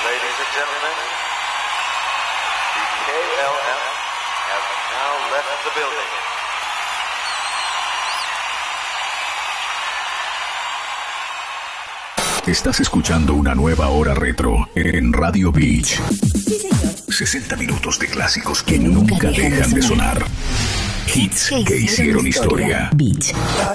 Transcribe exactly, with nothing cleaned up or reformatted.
Ladies and gentlemen, the K L M has now left the building. Estás escuchando una nueva hora retro en Radio Beach. Sí, señor. sesenta minutos de clásicos que nunca dejan de sonar. Hits que hicieron historia. Beach.